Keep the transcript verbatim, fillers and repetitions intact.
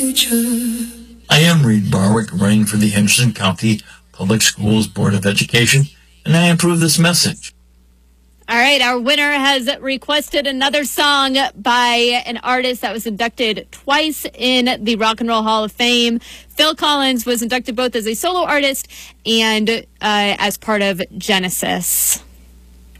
I am Reed Barwick, running for the Henderson County Public Schools Board of Education, and I approve this message. All right, our winner has requested another song by an artist that was inducted twice in the Rock and Roll Hall of Fame. Phil Collins was inducted both as a solo artist and uh, as part of Genesis.